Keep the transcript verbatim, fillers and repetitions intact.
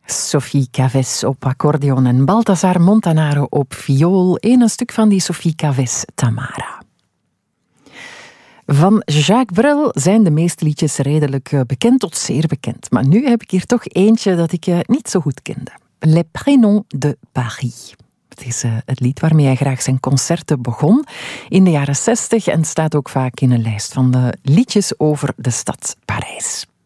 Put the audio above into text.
Sophie Caves op accordeon en Balthazar Montanaro op viool in een stuk van die Sophie Caves Tamara. Van Jacques Brel zijn de meeste liedjes redelijk bekend tot zeer bekend. Maar nu heb ik hier toch eentje dat ik niet zo goed kende. Les Prénoms de Paris. Het is het lied waarmee hij graag zijn concerten begon in de jaren zestig en staat ook vaak in een lijst van de liedjes over de stad Parijs.